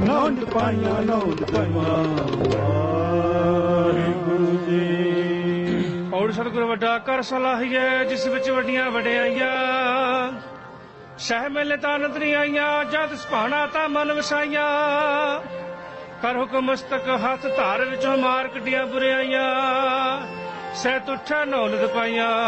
ਨੌਂਦ ਪਾਈਆਂ ਨੌਂਦ ਪਾਈਆਂ। ਵਾਹਿਗੁਰੂ ਜੀ। ਔਰ ਸਤਿਗੁਰ ਵੱਡਾ ਕਰ ਸਲਾਹੀਏ ਜਿਸ ਵਿੱਚ ਵੱਡੀਆਂ ਵਡਿਆਈਆਂ। ਸਹਿ ਮੇਲੇ ਤਾਂ ਅਨੰਦ ਨਹੀਂ ਆਈਆਂ ਜਦ ਸੁਭਾਣਾ ਤਾਂ ਮਨ ਵਸਾਈਆਂ। ਕਰ ਹੁਕਮ ਮਸਤਕ ਹੱਥ ਧਾਰ ਵਿੱਚੋਂ ਮਾਰ ਕੱਢੀਆਂ ਬੁਰਿਆਈਆਂ। ਸਹਿ ਤੁਠਾ ਨੌਲਦ ਪਾਈਆਂ।